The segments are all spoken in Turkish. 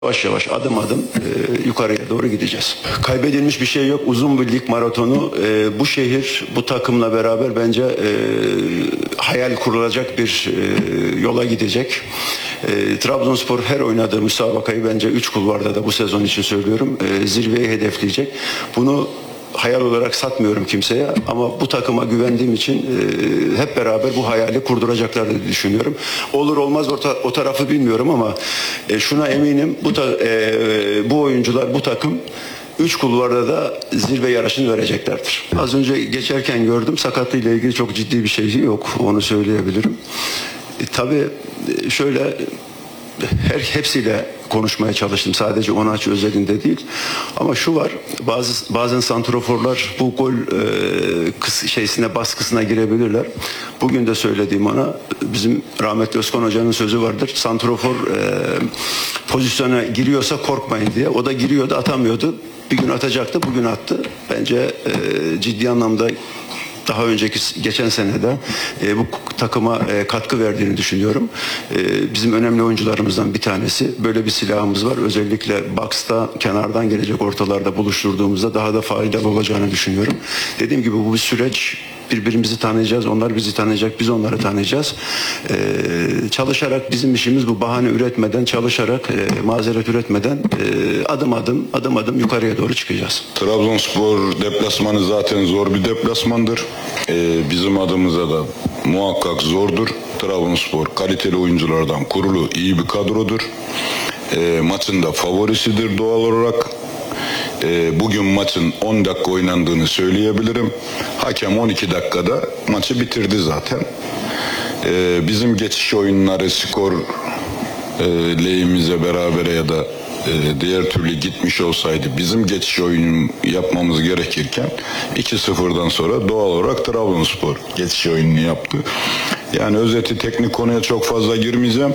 Yavaş yavaş adım adım yukarıya doğru gideceğiz. Kaybedilmiş bir şey yok. Uzun bir lig maratonu. Bu şehir bu takımla beraber bence hayal kurulacak bir yola gidecek. Trabzonspor her oynadığı müsabakayı bence 3 kulvarda da bu sezon için söylüyorum zirveyi hedefleyecek. Bunu hayal olarak satmıyorum kimseye ama bu takıma güvendiğim için hep beraber bu hayali kurduracaklar diye düşünüyorum. Olur olmaz o tarafı bilmiyorum ama şuna eminim bu oyuncular, bu takım 3 kulvarda da zirve yarışını vereceklerdir. Az önce geçerken gördüm, sakatlığıyla ilgili çok ciddi bir şey yok, onu söyleyebilirim. Tabii şöyle hepsiyle konuşmaya çalıştım. Sadece Onaç özelinde değil. Ama şu var. Bazen santraforlar bu gol baskısına girebilirler. Bugün de söylediğim ona bizim rahmetli Özkan Hoca'nın sözü vardır. Santrafor pozisyona giriyorsa korkmayın diye. O da giriyordu, atamıyordu. Bir gün atacaktı, bugün attı. Bence ciddi anlamda daha önceki geçen senede bu takıma katkı verdiğini düşünüyorum. Bizim önemli oyuncularımızdan bir tanesi. Böyle bir silahımız var. Özellikle box'ta kenardan gelecek ortalarda buluşturduğumuzda daha da faydalı olacağını düşünüyorum. Dediğim gibi bu bir süreç. Birbirimizi tanıyacağız. Onlar bizi tanıyacak. Biz onları tanıyacağız. Çalışarak bizim işimiz bu. Bahane üretmeden, çalışarak, mazeret üretmeden adım adım yukarıya doğru çıkacağız. Trabzonspor deplasmanı zaten zor bir deplasmandır. Bizim adımıza da muhakkak zordur. Trabzonspor kaliteli oyunculardan kurulu iyi bir kadrodur. Maçın da favorisidir doğal olarak. Bugün maçın 10 dakika oynandığını söyleyebilirim. Hakem 12 dakikada maçı bitirdi zaten. Bizim geçiş oyunları skor lehimize berabere ya da diğer türlü gitmiş olsaydı bizim geçiş oyunu yapmamız gerekirken 2-0'dan sonra doğal olarak Trabzonspor geçiş oyununu yaptı. Yani özeti teknik konuya çok fazla girmeyeceğim.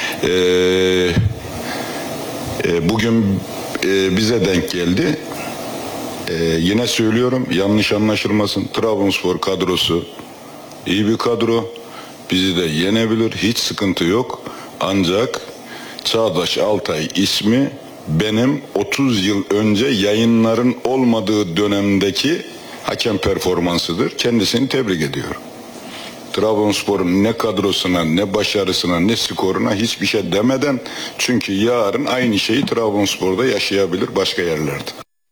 Bugün bize denk geldi. Yine söylüyorum, yanlış anlaşılmasın. Trabzonspor kadrosu iyi bir kadro. Bizi de yenebilir. Hiç sıkıntı yok. Ancak Çağdaş Altay ismi benim 30 yıl önce yayınların olmadığı dönemdeki hakem performansıdır. Kendisini tebrik ediyorum. Trabzonspor'un ne kadrosuna, ne başarısına, ne skoruna hiçbir şey demeden, çünkü yarın aynı şeyi Trabzonspor'da yaşayabilir başka yerlerde.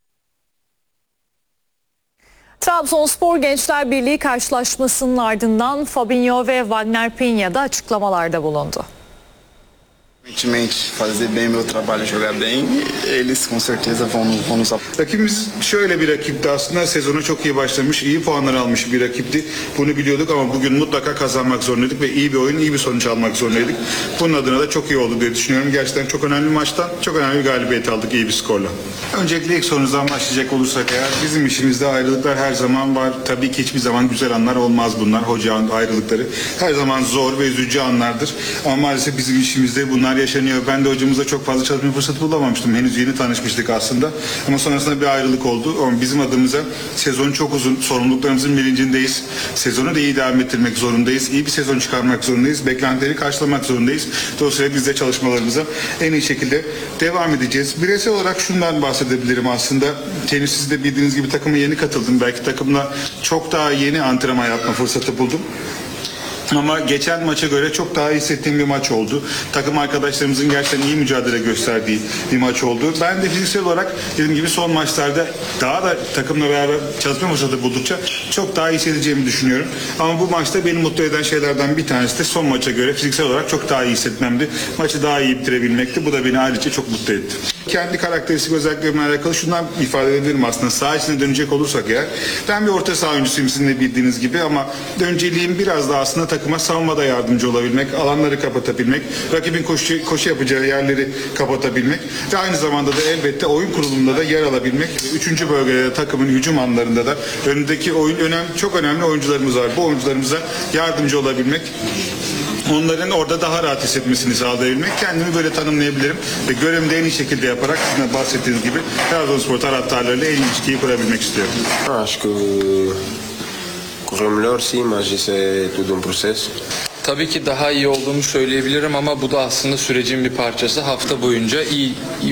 Trabzonspor Gençler Birliği karşılaşmasının ardından Fabinho ve Wagner Peña da açıklamalarda bulundu. Evidentemente, fazer bem meu trabalho, jogar bem, eles com certeza vão nos apoiar. Rakibimiz şöyle bir rakipti aslında, sezona çok iyi başlamış, iyi puanlar almış bir rakipti. Bunu biliyorduk ama bugün mutlaka kazanmak zorundaydık ve iyi bir oyun, iyi bir sonuç almak zorundaydık. Bunun adına da çok iyi oldu diye düşünüyorum. Gerçekten çok önemli bir maçtan çok önemli bir galibiyet aldık iyi bir skorla. Öncelikle ilk sorunuzdan başlayacak olursak eğer, bizim işimizde ayrılıklar her zaman var. Tabii ki hiçbir zaman güzel anlar olmaz bunlar. Hoca ayrılıkları her zaman zor ve üzücü anlardır. Ama maalesef bizim işimizde bunlar yaşanıyor. Ben de hocamızla çok fazla çalışma fırsatı bulamamıştım. Henüz yeni tanışmıştık aslında. Ama sonrasında bir ayrılık oldu. Ama bizim adımıza sezon çok uzun. Sorumluluklarımızın bilincindeyiz. Sezonu da iyi devam ettirmek zorundayız. İyi bir sezon çıkarmak zorundayız. Beklentileri karşılamak zorundayız. Dolayısıyla biz de çalışmalarımıza en iyi şekilde devam edeceğiz. Bireysel olarak şundan bahsedebilirim aslında. Siz de bildiğiniz gibi takıma yeni katıldım. Belki takımla çok daha yeni antrenman yapma fırsatı buldum. Ama geçen maça göre çok daha iyi hissettiğim bir maç oldu. Takım arkadaşlarımızın gerçekten iyi mücadele gösterdiği bir maç oldu. Ben de fiziksel olarak dediğim gibi son maçlarda daha da takımla beraber çalışma fırsatı buldukça çok daha iyi hissedeceğimi düşünüyorum. Ama bu maçta beni mutlu eden şeylerden bir tanesi de son maça göre fiziksel olarak çok daha iyi hissetmemdi. Maçı daha iyi bitirebilmekti. Bu da beni ayrıca çok mutlu etti. Kendi karakteristik özelliklerimle alakalı şundan ifade edebilirim aslında. Saha içine dönecek olursak eğer, ben bir orta saha oyuncusuyum sizin de bildiğiniz gibi ama önceliğim biraz da aslında takıma savunmada yardımcı olabilmek, alanları kapatabilmek, rakibin koşu yapacağı yerleri kapatabilmek ve aynı zamanda da elbette oyun kurulumunda da yer alabilmek. Üçüncü bölgede takımın hücum anlarında da önündeki çok önemli oyuncularımız var. Bu oyuncularımıza yardımcı olabilmek, onların orada daha rahat hissetmesini sağlayabilmek, kendimi böyle tanımlayabilirim ve görevimi de en iyi şekilde yaparak sizin de bahsettiğiniz gibi Trabzonspor taraftarlarıyla en iyi ilişkiyi kurabilmek istiyorum. Acho que correu melhor sim, mas isso é tudo um processo. Tabii ki daha iyi olduğumu söyleyebilirim ama bu da aslında sürecin bir parçası. Hafta boyunca iyi